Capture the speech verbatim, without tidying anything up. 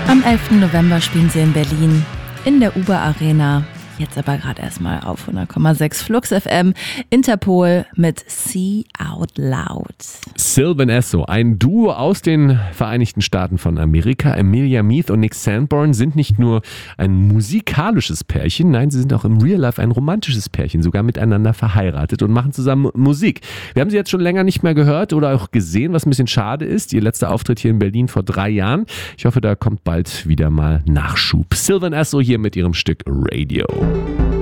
Am elften November spielen sie in Berlin in der Uber Arena. Jetzt aber gerade erstmal auf hundert Komma sechs Flux F M. Interpol mit See Out Loud. Sylvan Esso, ein Duo aus den Vereinigten Staaten von Amerika. Emilia Meath und Nick Sanborn sind nicht nur ein musikalisches Pärchen, nein, sie sind auch im Real Life ein romantisches Pärchen, sogar miteinander verheiratet und machen zusammen Musik. Wir haben sie jetzt schon länger nicht mehr gehört oder auch gesehen, was ein bisschen schade ist. Ihr letzter Auftritt hier in Berlin vor drei Jahren. Ich hoffe, da kommt bald wieder mal Nachschub. Sylvan Esso hier mit ihrem Stück Radio.